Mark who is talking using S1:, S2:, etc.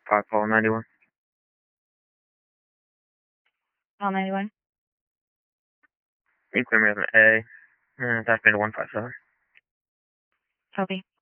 S1: 5 call 91.
S2: Call 91.
S1: Inquiry on A. Attachment 157.
S2: Copy.